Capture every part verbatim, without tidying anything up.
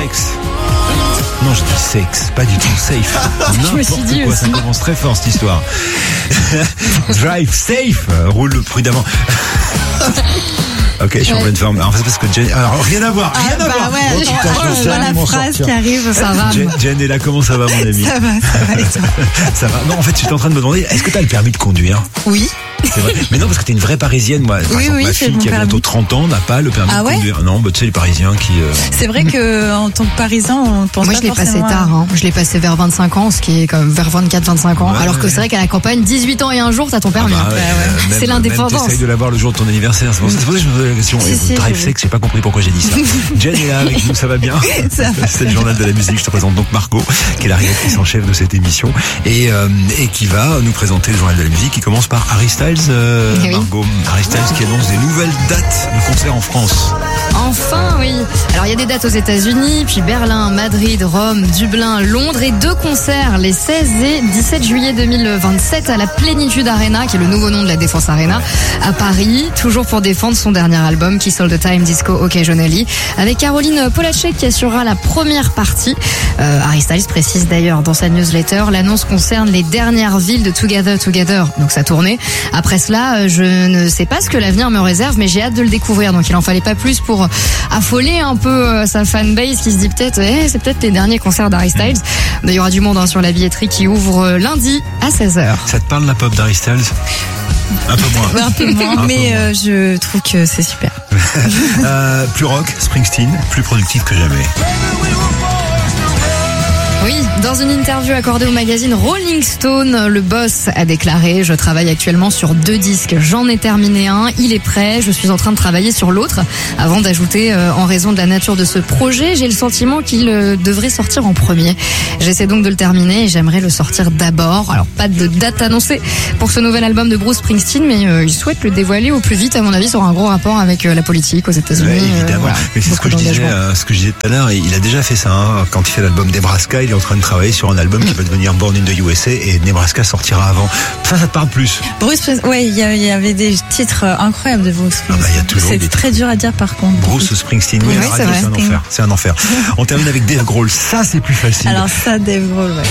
sexe. Non, je dis sexe, pas du tout safe. N'importe quoi, ça commence très fort cette histoire. Drive safe, roule prudemment. Ok, je suis en pleine forme. En fait, parce que Jen, alors rien à voir, rien ah, à bah voir. Ouais, bon, je, je, je vois la phrase sortir. Qui arrive, ça va. Jen, Jen est là, comment ça va, mon ami? Ça va, ça va. Ça va. Non, en fait, j'étais en train de me demander, est-ce que t'as le permis de conduire? Oui. C'est vrai. Mais non, parce que t'es une vraie Parisienne, moi. Par oui, exemple, oui, ma fille qui a bientôt trente ans n'a pas le permis ah de ouais conduire. Non, bah, tu sais, les Parisiens qui. Euh... C'est vrai que en tant que Parisien, on pense moi, pas je l'ai forcément. passé tard. Hein. Je l'ai passé vers vingt-cinq ans, ce qui est comme vers vingt-quatre vingt-cinq ans. Ouais, alors que ouais. C'est vrai qu'à la campagne, dix-huit ans et un jour, t'as ton permis. Ah bah, ouais, ouais, ouais. C'est l'indépendance. T'essayes de l'avoir le jour de ton anniversaire. C'est pour ça que je me posais la question. Si, si, drive sex, j'ai pas compris pourquoi j'ai dit ça. Jen est là avec nous, ça va bien. Ça va. C'est le journal de la musique. Je te présente donc Margot, qui est la rédactrice en chef de cette émission et euh, et qui va nous présenter le journal de la musique. Qui commence par Harry Styles. Euh, oui. Margot, Harry Styles qui annonce des nouvelles dates de concerts en France. Enfin, oui. Alors, il y a des dates aux États-Unis, puis Berlin, Madrid, Rome, Dublin, Londres et deux concerts les seize et dix-sept juillet deux mille vingt-sept à la Plénitude Arena, qui est le nouveau nom de la Défense Arena, à Paris, toujours pour défendre son dernier album, Kiss All the Time Disco Occasionally, avec Caroline Polacek qui assurera la première partie. Euh, Harry Styles précise d'ailleurs dans sa newsletter, l'annonce concerne les dernières villes de Together Together, donc sa tournée. Après cela, je ne sais pas ce que l'avenir me réserve, mais j'ai hâte de le découvrir, donc il en fallait pas plus pour affoler un peu sa fanbase qui se dit peut-être, eh, c'est peut-être les derniers concerts d'Harry Styles. Il y aura du monde hein, sur la billetterie qui ouvre lundi à seize heures. Ça te parle la pop d'Harry Styles? Un peu moins. Un peu moins, un mais peu moins. Euh, je trouve que c'est super. euh, plus rock, Springsteen, plus productif que jamais. Oui, dans une interview accordée au magazine Rolling Stone, le boss a déclaré « Je travaille actuellement sur deux disques, j'en ai terminé un, il est prêt, je suis en train de travailler sur l'autre. » Avant d'ajouter euh, « En raison de la nature de ce projet, j'ai le sentiment qu'il euh, devrait sortir en premier. J'essaie donc de le terminer et j'aimerais le sortir d'abord. » Alors pas de date annoncée pour ce nouvel album de Bruce Springsteen, mais euh, il souhaite le dévoiler au plus vite. À mon avis, ça aura un gros rapport avec euh, la politique aux États-Unis. Ouais, évidemment, euh, voilà, mais c'est ce que, je disais, euh, ce que je disais tout à l'heure, il a déjà fait ça hein, quand il fait l'album Nebraska, il est en train de travailler sur un album qui va devenir Born in the U S A et Nebraska sortira avant. Ça, ça te parle plus? Bruce, ouais, il y, y avait des titres incroyables de Bruce Springsteen. Ah bah, y a toujours c'est très dur à dire par contre. Bruce Springsteen, oui, ouais, c'est, c'est un enfer. C'est un enfer. On termine avec Dave Grohl. Ça, c'est plus facile. Alors ça, Dave Grohl, ouais.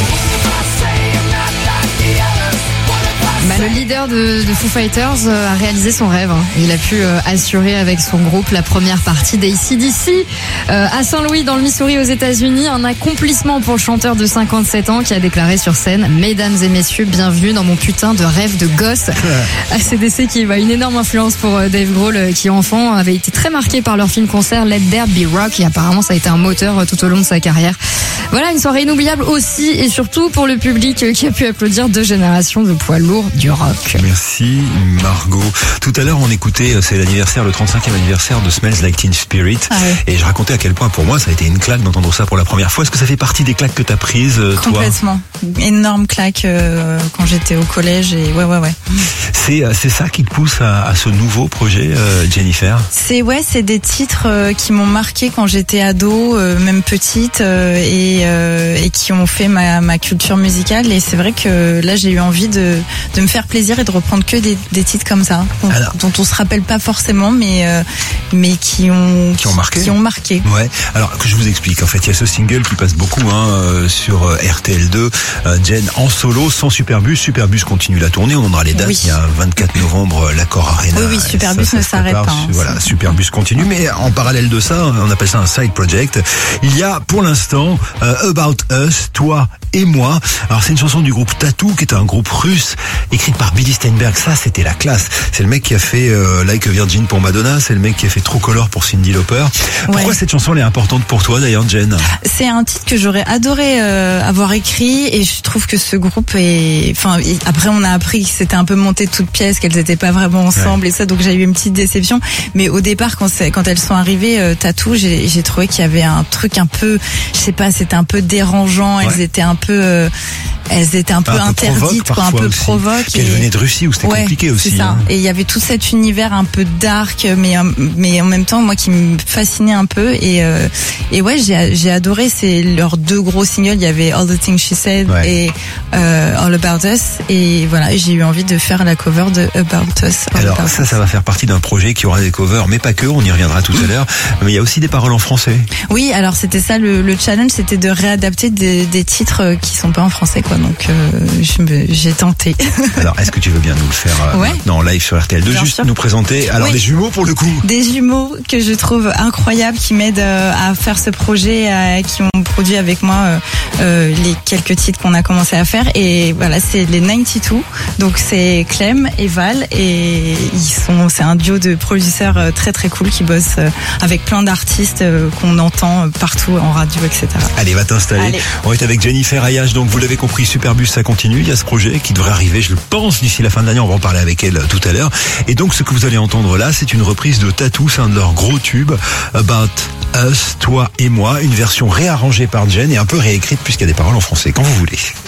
Bah, le leader de, de Foo Fighters euh, a réalisé son rêve. Hein. Il a pu euh, assurer avec son groupe la première partie d'A C D C euh, à Saint-Louis dans le Missouri aux États-Unis. Un accomplissement pour le chanteur de cinquante-sept ans qui a déclaré sur scène « Mesdames et messieurs, bienvenue dans mon putain de rêve de gosse ». A C D C qui va une énorme influence pour euh, Dave Grohl euh, qui enfant avait été très marqué par leur film-concert Let There Be Rock et apparemment ça a été un moteur euh, tout au long de sa carrière. Voilà, une soirée inoubliable aussi et surtout pour le public euh, qui a pu applaudir deux générations de poids lourds du rock. Merci Margot. Tout à l'heure on écoutait, c'est l'anniversaire, le trente-cinquième anniversaire de Smells Like Teen Spirit ah ouais. Et je racontais à quel point pour moi ça a été une claque d'entendre ça pour la première fois. Est-ce que ça fait partie des claques que t'as prises toi? Complètement. Énorme claque euh, quand j'étais au collège et ouais ouais ouais. C'est c'est ça qui te pousse à, à ce nouveau projet euh, Jennifer? C'est ouais, c'est des titres euh, qui m'ont marqué quand j'étais ado, euh, même petite euh, et euh, et qui ont fait ma ma culture musicale et c'est vrai que là j'ai eu envie de de me faire plaisir et de reprendre que des, des titres comme ça dont, dont on se rappelle pas forcément mais euh, mais qui ont qui ont marqué qui ont marqué ouais alors que je vous explique en fait il y a ce single qui passe beaucoup hein, euh, sur R T L deux euh, Jen en solo sans Superbus Superbus continue la tournée on en aura les dates oui. Il y a vingt-quatre novembre l'Accor Arena oui oui Superbus ça, ça ne s'arrête pas hein, voilà Superbus continue mais en parallèle de ça on appelle ça un side project il y a pour l'instant euh, About Us toi et moi alors c'est une chanson du groupe Tattoo qui est un groupe russe écrite par Billy Steinberg, ça c'était la classe. C'est le mec qui a fait euh, Like a Virgin pour Madonna, c'est le mec qui a fait True Color pour Cyndi Lauper. Pourquoi ouais. cette chanson elle est importante pour toi d'ailleurs, Jen? C'est un titre que j'aurais adoré euh, avoir écrit et je trouve que ce groupe est... Enfin, après on a appris que c'était un peu monté de toutes pièces, qu'elles étaient pas vraiment ensemble ouais. et ça, donc j'ai eu une petite déception. Mais au départ, quand, c'est, quand elles sont arrivées, euh, Tattoo, j'ai, j'ai trouvé qu'il y avait un truc un peu, je sais pas, c'était un peu dérangeant, ouais. elles étaient un peu... Euh, elles étaient un peu un peu interdites, provoque, quoi, un peu aussi. provoque. Qu'elle et... venait de Russie où c'était ouais, compliqué aussi. C'est ça. Hein. Et il y avait tout cet univers un peu dark, mais mais en même temps moi qui me fascinait un peu et euh, et ouais j'ai j'ai adoré. C'est leurs deux gros singles. Il y avait All the Things She Said ouais. et euh, All About Us. Et voilà, j'ai eu envie de faire la cover de About Us. All Alors About ça, Us. ça va faire partie d'un projet qui aura des covers, mais pas que. On y reviendra tout à l'heure. Mais il y a aussi des paroles en français. Oui, alors c'était ça le, le challenge, c'était de réadapter des, des titres qui sont pas en français, quoi. Donc euh, je me, j'ai tenté. Alors est-ce que tu veux bien nous le faire euh, ouais. maintenant en live sur R T L deux, bien juste sûr. nous présenter. Alors oui. des jumeaux pour le coup. Des jumeaux que je trouve incroyables, qui m'aident euh, à faire ce projet, euh, qui ont produit avec moi euh, euh, les quelques titres qu'on a commencé à faire. Et voilà, c'est les quatre-vingt-deux. Donc c'est Clem et Val, et ils sont, c'est un duo de producteurs euh, très très cool qui bossent euh, avec plein d'artistes euh, qu'on entend partout en radio, et cetera. Allez, va t'installer. Allez. On est avec Jennifer Ayache, donc vous l'avez compris, Superbus, ça continue. Il y a ce projet qui devrait arriver, je le pense, d'ici la fin de l'année. On va en parler avec elle tout à l'heure. Et donc, ce que vous allez entendre là, c'est une reprise de Tattoo, c'est un de leurs gros tubes, About Us, toi et moi. Une version réarrangée par Jen et un peu réécrite puisqu'il y a des paroles en français. Quand vous voulez.